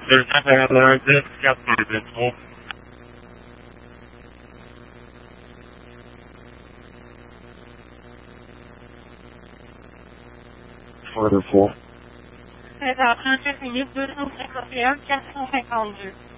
Derine beraberinde yaptırdım. O Wonderful. Evet, arkadaşlar, bir bölüm tekrar 4 kaldı.